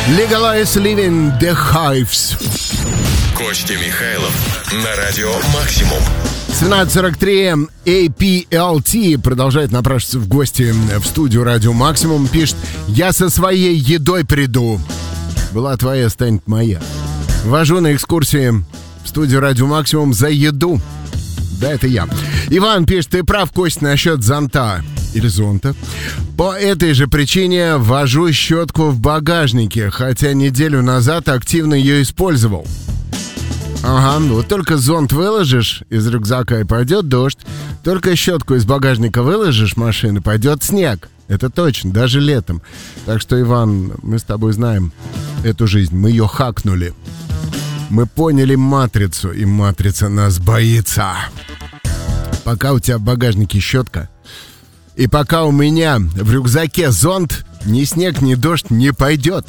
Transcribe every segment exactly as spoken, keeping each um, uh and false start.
Legalize Living the Hives. Костя Михайлов на радио Максимум. семнадцать сорок три эй пи эл ти продолжает напрашиваться в гости в студию радио Максимум. Пишет: я со своей едой приду. Была твоя, станет моя. Вожу на экскурсии в студию радио Максимум за еду. Да, это я. Иван пишет: ты прав, Костя, насчет зонта. Или зонта. По этой же причине вожу щетку в багажнике, хотя неделю назад активно ее использовал. Ага, вот только зонт выложишь из рюкзака, и пойдет дождь. Только щетку из багажника выложишь машины, пойдет снег. Это точно, даже летом. Так что, Иван, мы с тобой знаем эту жизнь. Мы ее хакнули. Мы поняли матрицу, и матрица нас боится. Пока у тебя в багажнике щетка, и пока у меня в рюкзаке зонт, ни снег, ни дождь не пойдет.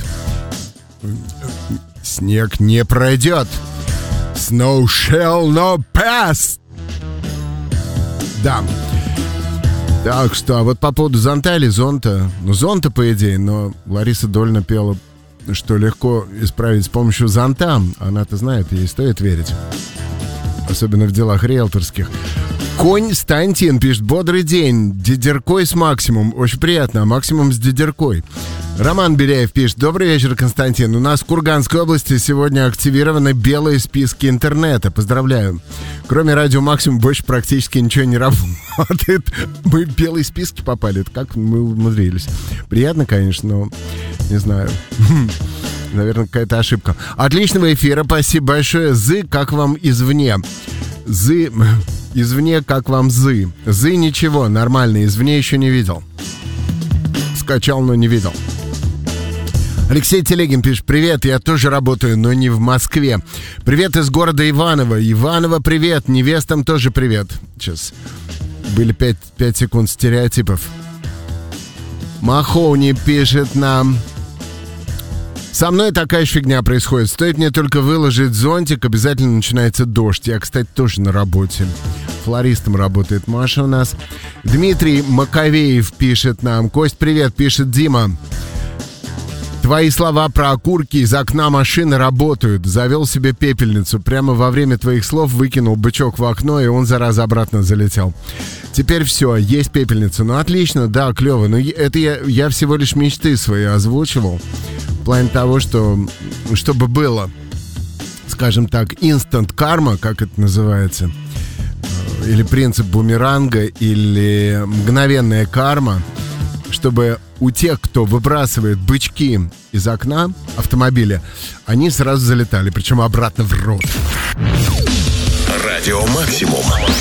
Снег не пройдет. Snow shall not pass. Да. Так что, а вот по поводу зонта или зонта. Ну, зонта, по идее, но Лариса Дольна пела, что легко исправить с помощью зонта. Она-то знает, ей стоит верить. Особенно в делах риэлторских. Константин пишет: бодрый день, дидеркой с Максимум. Очень приятно, а Максимум с дидеркой. Роман Беляев пишет: добрый вечер, Константин. У нас в Курганской области сегодня активированы белые списки интернета. Поздравляю. Кроме радио Максимум больше практически ничего не работает. Мы в белые списки попали. Это как мы умудрились. Приятно, конечно, но не знаю. Наверное, какая-то ошибка. Отличного эфира, спасибо большое. Зы, как вам извне? Зы... Извне, как вам зы? Зы ничего, нормально, извне еще не видел. Скачал, но не видел. Алексей Телегин пишет: привет, я тоже работаю, но не в Москве. Привет из города Иваново. Иваново, привет, невестам тоже привет. Сейчас были пять, пять секунд стереотипов. Махоуни пишет нам: со мной такая же фигня происходит. Стоит мне только выложить зонтик, обязательно начинается дождь. Я, кстати, тоже на работе. Флористом работает Маша у нас. Дмитрий Маковеев пишет нам: Кость, привет, пишет Дима. Твои слова про окурки из окна машины работают. Завел себе пепельницу. Прямо во время твоих слов выкинул бычок в окно, и он, зараза, обратно залетел. Теперь все, есть пепельница. Ну, отлично, да, клево. Но это я, я всего лишь мечты свои озвучивал. В плане того, что чтобы было, скажем так, instant карма, как это называется, или принцип бумеранга, или мгновенная карма, чтобы у тех, кто выбрасывает бычки из окна автомобиля, они сразу залетали, причем обратно в рот. Радио Максимум.